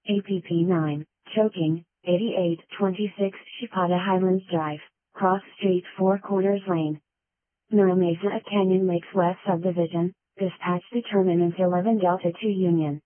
APP 9, Choking, 8826 Chapada Highlands Drive, Cross Street 4 Corners Lane. Mira Mesa at Canyon Lakes West Subdivision, dispatch determinant 11 Delta 2 Union.